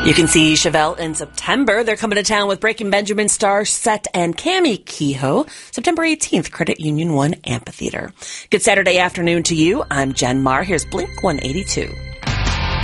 You can see Chevelle in September. They're coming to town with Breaking Benjamin star Set and Cammie Kehoe, September 18th, Credit Union 1 Amphitheater. Good Saturday afternoon to you. I'm Jen Marr. Here's Blink 182.